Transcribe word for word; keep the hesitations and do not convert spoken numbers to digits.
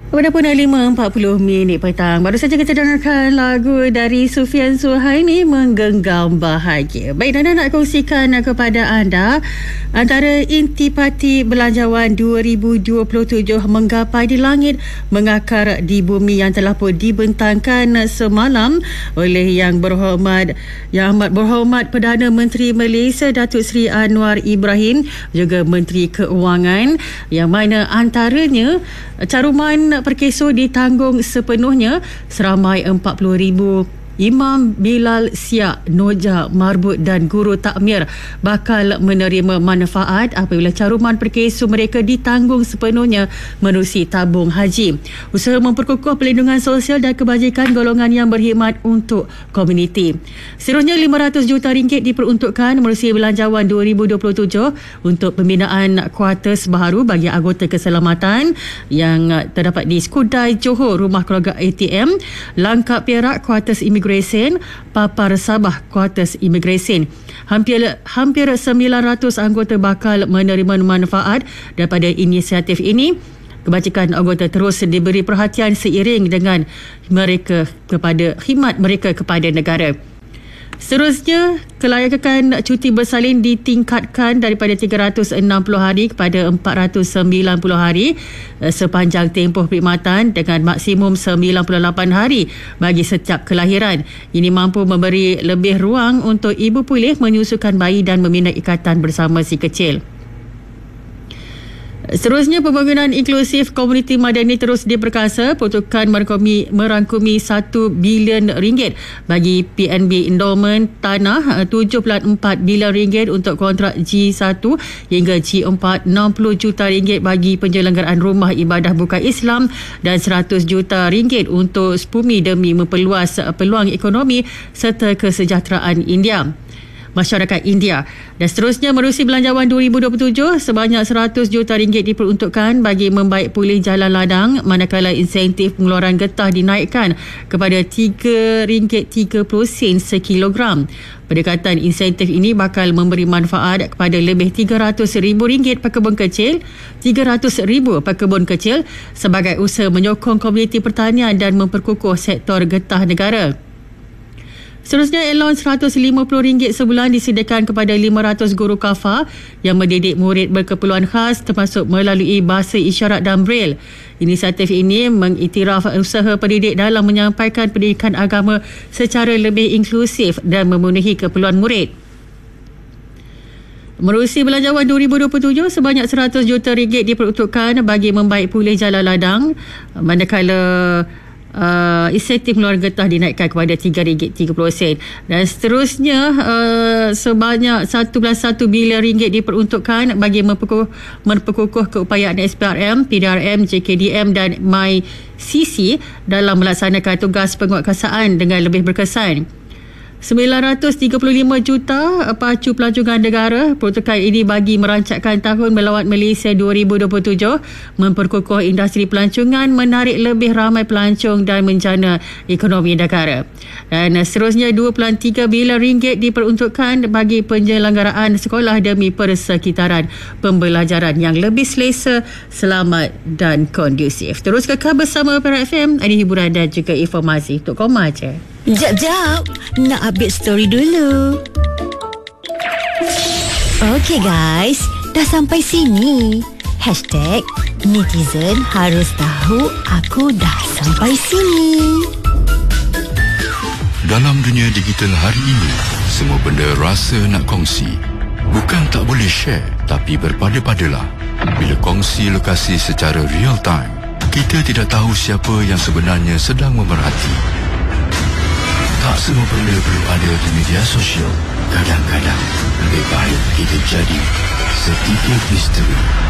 Pada pukul lima empat puluh minit petang, baru saja kita dengarkan lagu dari Sufian Suhaimi, Menggenggam Bahagia. Baik, Nana nak kongsikan kepada anda antara intipati belanjawan dua ribu dua puluh tujuh menggapai di langit, mengakar di bumi yang telah pun dibentangkan semalam oleh Yang Berhormat Yang Amat Berhormat Perdana Menteri Malaysia Datuk Seri Anwar Ibrahim, juga Menteri Keuangan, yang mana antaranya caruman perkeso ditanggung sepenuhnya seramai empat puluh ribu Imam Bilal Siak, Noja Marbut dan guru takmir bakal menerima manfaat apabila caruman perkeso mereka ditanggung sepenuhnya menerusi tabung haji. Usaha memperkukuh pelindungan sosial dan kebajikan golongan yang berkhidmat untuk komuniti. Seterusnya lima ratus juta ringgit diperuntukkan menerusi belanjawan dua ribu dua puluh tujuh untuk pembinaan kuartus baharu bagi anggota keselamatan yang terdapat di Skudai, Johor, rumah keluarga A T M, Langkap Perak, kuartus imigresen, Papar Sabah, kuartus imigresen. Hampir hampir sembilan ratus anggota bakal menerima manfaat daripada inisiatif ini. Kebajikan anggota terus diberi perhatian seiring dengan mereka kepada khidmat mereka kepada negara. Seterusnya, kelayakan cuti bersalin ditingkatkan daripada tiga ratus enam puluh hari kepada empat ratus sembilan puluh hari sepanjang tempoh perkhidmatan dengan maksimum sembilan puluh lapan hari bagi setiap kelahiran. Ini mampu memberi lebih ruang untuk ibu pulih menyusukan bayi dan membina ikatan bersama si kecil. Seterusnya, pembangunan inklusif komuniti madani terus diperkasa. Peruntukan merangkumi, merangkumi satu bilion ringgit bagi P N B endowment tanah, tujuh puluh empat bilion ringgit untuk kontrak G satu hingga G empat, enam puluh juta ringgit bagi penyelenggaraan rumah ibadah bukan Islam dan seratus juta ringgit untuk Spumi demi memperluas peluang ekonomi serta kesejahteraan India. Masyarakat India. Dan seterusnya, menerusi belanjawan dua ribu dua puluh tujuh, sebanyak seratus juta ringgit diperuntukkan bagi membaik pulih jalan ladang, manakala insentif pengeluaran getah dinaikkan kepada tiga ringgit tiga puluh sen sekilogram. Pendekatan insentif ini bakal memberi manfaat kepada lebih tiga ratus ribu ringgit pekebun kecil, tiga ratus ribu pekebun kecil sebagai usaha menyokong komuniti pertanian dan memperkukuh sektor getah negara. Seterusnya, elon seratus lima puluh ringgit sebulan disediakan kepada lima ratus guru kafa yang mendidik murid berkeperluan khas termasuk melalui bahasa isyarat dan braille. Inisiatif ini mengiktiraf usaha pendidik dalam menyampaikan pendidikan agama secara lebih inklusif dan memenuhi keperluan murid. Menerusi belanjawan dua ribu dua puluh tujuh, sebanyak seratus juta ringgit diperuntukkan bagi membaik pulih jalan ladang, manakala Uh, insentif pengeluaran getah dinaikkan kepada tiga ringgit tiga puluh sen. Dan seterusnya, uh, sebanyak satu belas satu bilion ringgit diperuntukkan bagi memperkukuh, memperkukuh keupayaan S P R M, P D R M, J K D M dan MyCC dalam melaksanakan tugas penguatkuasaan dengan lebih berkesan. sembilan ratus tiga puluh lima juta pacu pelancongan negara. Peruntukan ini bagi merancangkan Tahun Melawat Malaysia dua ribu dua puluh tujuh, memperkukuh industri pelancongan, menarik lebih ramai pelancong dan menjana ekonomi negara. Dan seterusnya, dua puluh tiga bilion ringgit diperuntukkan bagi penyelenggaraan sekolah demi persekitaran pembelajaran yang lebih selesa, selamat dan kondusif. Terus kekal bersama Perak F M, ada hiburan dan juga informasi untuk koma je. Jap, jap. Nak update story dulu. Okay guys, dah sampai sini. Hashtag netizen harus tahu aku dah sampai sini. Dalam dunia digital hari ini, semua benda rasa nak kongsi. Bukan tak boleh share, tapi berpada-padalah. Bila kongsi lokasi secara real time, kita tidak tahu siapa yang sebenarnya sedang memerhati. Tak semua benda perlu ada di media sosial. Kadang-kadang lebih baik kita jadi sedikit misteri.